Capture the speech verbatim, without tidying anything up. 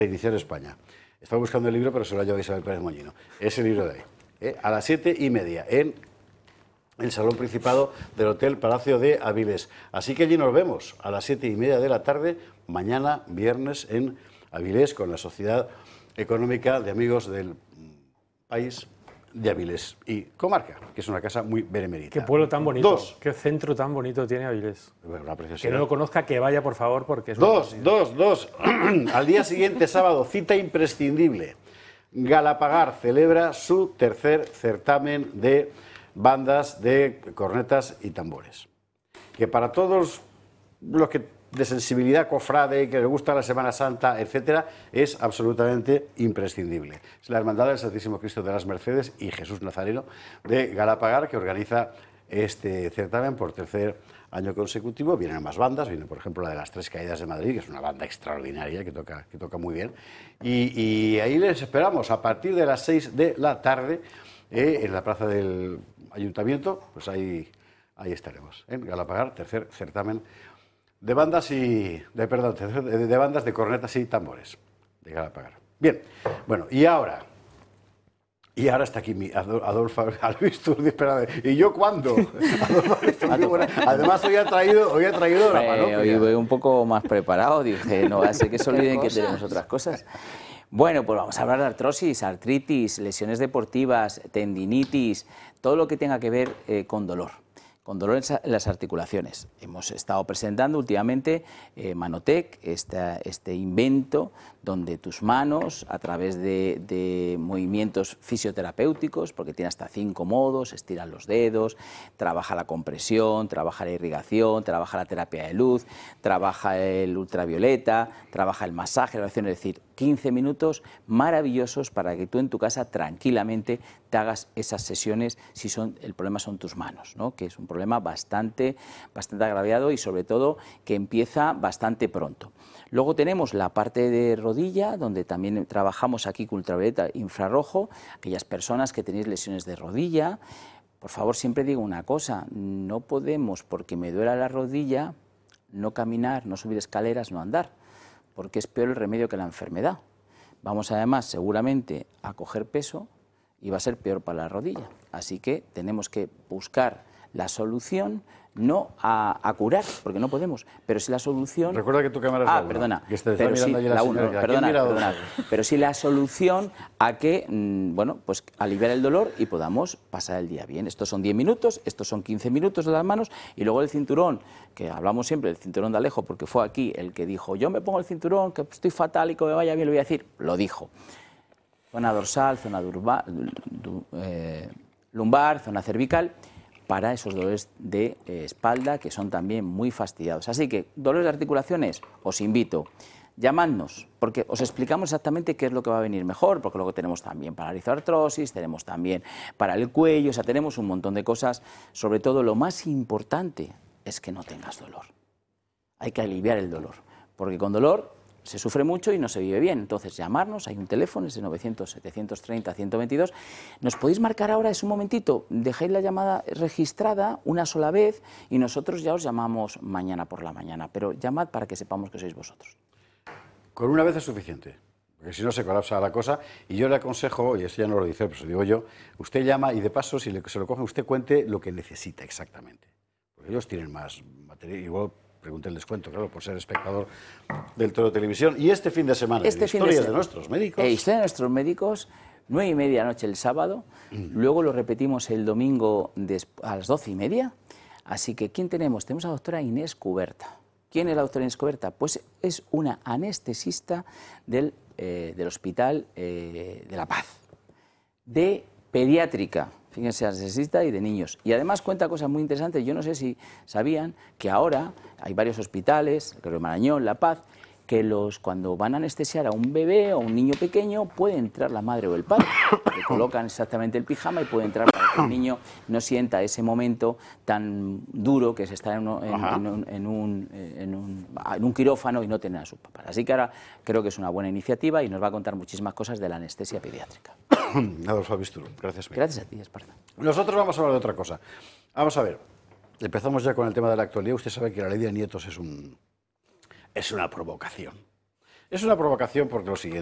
Iniciar España. Estaba buscando el libro, pero se lo ha llevado Isabel Pérez Moñino. Es el libro de ahí. ¿eh? A las siete y media, en el Salón Principado del Hotel Palacio de Avilés. Así que allí nos vemos a las siete y media de la tarde, mañana, viernes, en Avilés, con la Sociedad Económica de Amigos del País de Avilés y Comarca, que es una casa muy benemérita. Qué pueblo tan bonito, Dos. qué centro tan bonito tiene Avilés. Una preciosidad. Que no lo conozca, que vaya, por favor, porque es Dos, dos, dos. Al día siguiente, sábado, cita imprescindible. Galapagar celebra su tercer certamen de bandas de cornetas y tambores. Que para todos los que de sensibilidad cofrade, que les gusta la Semana Santa, etcétera, es absolutamente imprescindible. Es la Hermandad del Santísimo Cristo de las Mercedes y Jesús Nazareno de Galapagar que organiza este certamen por tercer año consecutivo. Vienen más bandas, viene por ejemplo la de las Tres Caídas de Madrid, que es una banda extraordinaria que toca, que toca muy bien. Y, y ahí les esperamos a partir de las seis de la tarde eh, en la plaza del Ayuntamiento, pues ahí, ahí estaremos, en Galapagar, tercer certamen de bandas y de perdón, de, de bandas de cornetas y tambores de Galapagar. Bien, bueno, y ahora y ahora está aquí mi Adolfo Albisturdi, espera, ¿y yo cuándo? Adolfo Albisturdi, bueno, además hoy ha traído hoy ha traído la panoplia. Hoy voy un poco más preparado, dije, no va a ser que se olviden que tenemos otras cosas. Bueno, pues vamos a hablar de artrosis, artritis, lesiones deportivas, tendinitis, todo lo que tenga que ver eh, con dolor. Con dolor en las articulaciones. Hemos estado presentando últimamente eh, Manotec, esta, este invento donde tus manos, a través de, de movimientos fisioterapéuticos, porque tiene hasta cinco modos, estiran los dedos, trabaja la compresión, trabaja la irrigación, trabaja la terapia de luz, trabaja el ultravioleta, trabaja el masaje, la oración, es decir, quince minutos maravillosos para que tú en tu casa tranquilamente te hagas esas sesiones si son, el problema son tus manos, ¿no? Que es un problema bastante, bastante agraviado y sobre todo que empieza bastante pronto. Luego tenemos la parte de rodilla, donde también trabajamos aquí con ultravioleta infrarrojo, aquellas personas que tenéis lesiones de rodilla. Por favor, siempre digo una cosa, no podemos, porque me duela la rodilla, no caminar, no subir escaleras, no andar, porque es peor el remedio que la enfermedad. Vamos además seguramente a coger peso y va a ser peor para la rodilla. Así que tenemos que buscar la solución, no a, a curar, porque no podemos, pero si la solución... Recuerda que tu cámara es ah, la uno, perdona, que te pero está sí, mirando allí la la uno, señora, perdona, mira perdona, pero sí la solución a que, mmm, bueno, pues aliviar el dolor y podamos pasar el día bien. Estos son diez minutos, estos son quince minutos de las manos y luego el cinturón, que hablamos siempre del cinturón de Alejo, porque fue aquí el que dijo, yo me pongo el cinturón, que estoy fatal y que me vaya bien, lo voy a decir, lo dijo. Zona dorsal, zona durba, du, eh, lumbar, zona cervical, para esos dolores de eh, espalda que son también muy fastidiados. Así que, dolores de articulaciones, os invito, llamadnos, porque os explicamos exactamente qué es lo que va a venir mejor, porque luego tenemos también para la artrosis, tenemos también para el cuello, o sea, tenemos un montón de cosas. Sobre todo, lo más importante es que no tengas dolor. Hay que aliviar el dolor, porque con dolor se sufre mucho y no se vive bien. Entonces, llamarnos, hay un teléfono, es de novecientos, setecientos treinta, ciento veintidós. Nos podéis marcar ahora, es un momentito, dejáis la llamada registrada una sola vez y nosotros ya os llamamos mañana por la mañana, pero llamad para que sepamos que sois vosotros. Con una vez es suficiente, porque si no se colapsa la cosa, y yo le aconsejo, y eso ya no lo dice, pues lo digo yo, usted llama y de paso, si le, se lo coge, usted cuente lo que necesita exactamente, porque ellos tienen más material, igual pregunté el descuento, claro, por ser espectador del Toro Televisión. Y este fin de semana, este de historias de, de nuestros médicos. Eh, historia de nuestros médicos, nueve y media noche el sábado, mm. luego lo repetimos el domingo a las doce y media. Así que, ¿quién tenemos? Tenemos a la doctora Inés Cuberta. ¿Quién es la doctora Inés Cuberta? Pues es una anestesista del, eh, del Hospital eh, de la Paz, de pediátrica. Fíjense, anestesista y de niños. Y además cuenta cosas muy interesantes. Yo no sé si sabían que ahora hay varios hospitales, creo que Marañón, La Paz, que los, cuando van a anestesiar a un bebé o un niño pequeño, puede entrar la madre o el padre. Le colocan exactamente el pijama y puede entrar para que el niño no sienta ese momento tan duro que es estar en, uno, en, en, un, en, un, en, un, en un quirófano y no tener a sus papás. Así que ahora creo que es una buena iniciativa y nos va a contar muchísimas cosas de la anestesia pediátrica. Adolfo Albisturdi, gracias. Gracias a ti, Esparza. Nosotros vamos a hablar de otra cosa. Vamos a ver, empezamos ya con el tema de la actualidad. Usted sabe que la ley de nietos es, un, es una provocación. Es una provocación porque lo siguiente.